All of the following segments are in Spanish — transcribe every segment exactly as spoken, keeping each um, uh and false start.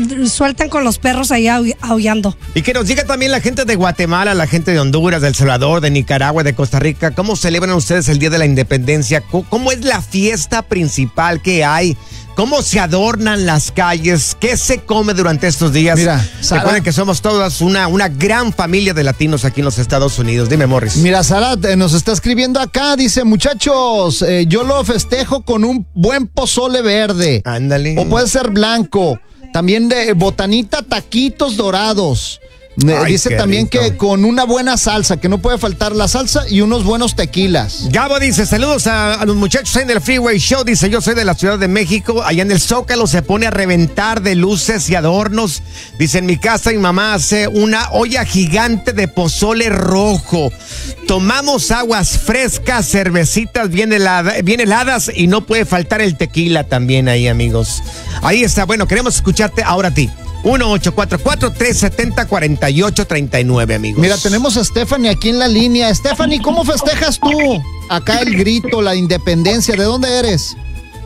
sueltan con los perros ahí au- aullando. Y que nos diga también la gente de Guatemala, la gente de Honduras, de El Salvador, de Nicaragua, de Costa Rica, ¿cómo celebran ustedes el Día de la Independencia? ¿Cómo, cómo es la fiesta principal que hay? ¿Cómo se adornan las calles? ¿Qué se come durante estos días? Mira, Sara, recuerden que somos todas una, una gran familia de latinos aquí en los Estados Unidos. Dime, Morris. Mira, Sara eh, nos está escribiendo acá, dice, muchachos, eh, yo lo festejo con un buen pozole verde. Ándale. O puede ser blanco. También de botanita, taquitos dorados. Ay, dice qué también rico. que con una buena salsa, que no puede faltar la salsa y unos buenos tequilas. Gabo dice, saludos a, a los muchachos en el Freeway Show. Dice, yo soy de la Ciudad de México. Allá en el Zócalo se pone a reventar de luces y adornos. Dice, en mi casa mi mamá hace una olla gigante de pozole rojo. Tomamos aguas frescas, cervecitas bien, helada, bien heladas y no puede faltar el tequila también ahí, amigos. Ahí está. Bueno, queremos escucharte ahora a ti. uno ocho cuatro cuatro, tres siete cero, cuatro ocho tres nueve, amigos. Mira, tenemos a Stephanie aquí en la línea. Stephanie, ¿cómo festejas tú acá el grito, la independencia? ¿De dónde eres?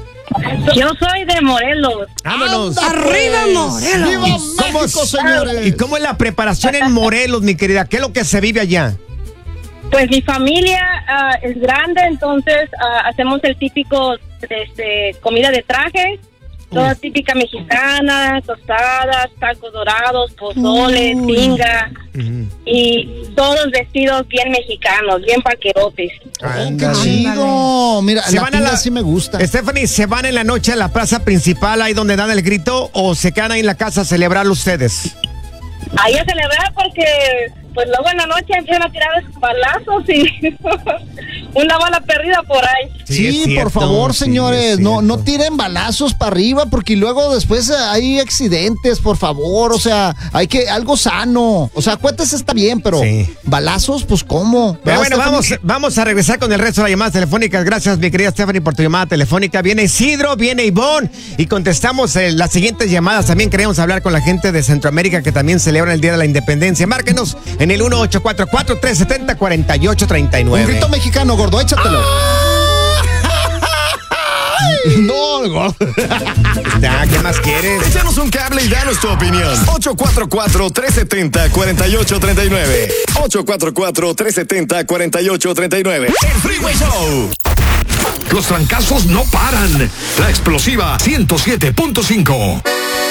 Yo soy de Morelos. Vámonos. ¡Arriba, Morelos! ¡Viva ¿Cómo- México, señores! ¿Y cómo es la preparación en Morelos, mi querida? ¿Qué es lo que se vive allá? Pues mi familia ah, es grande, entonces ah, hacemos el típico este, comida de traje, toda típica mexicana, tostadas, tacos dorados, pozole, Uy. tinga, Ujú. y todos vestidos bien mexicanos, bien paquerotes. Oh, ¡qué Ándale. chido! Mira, Se la van a tinga la- sí me gusta. Stephanie, ¿se van en la noche a la plaza principal, ahí donde dan el grito, o se quedan ahí en la casa a celebrarlo ustedes? Ahí a celebrar porque pues luego en la noche empiezan a tirar balazos y una bala perdida por ahí. Sí, es por cierto, favor, sí, señores, es no, no cierto. tiren balazos para arriba porque luego después hay accidentes, por favor, o sea, hay que, algo sano, o sea, cuéntese está bien, pero Sí. balazos, pues, ¿cómo? Pero ¿Verdad, bueno, vamos, Stephanie? vamos a regresar con el resto de las llamadas telefónicas. Gracias, mi querida Stephanie, por tu llamada telefónica. Viene Isidro, viene Ivonne y contestamos eh, las siguientes llamadas. También queremos hablar con la gente de Centroamérica que también celebran el Día de la Independencia. Márquenos en el uno ocho cuatro cuatro, tres siete cero, cuatro ocho tres Un nueve. grito mexicano, gordo, échatelo. No, gordo. Ya, ¿qué más quieres? Échanos un cable y danos tu opinión. ocho cuatro cuatro, tres siete cero, cuatro ocho tres nueve. ocho cuatro cuatro, tres siete cero, cuatro ocho tres nueve. El Freeway Show. Los trancazos no paran. La explosiva ciento siete punto cinco.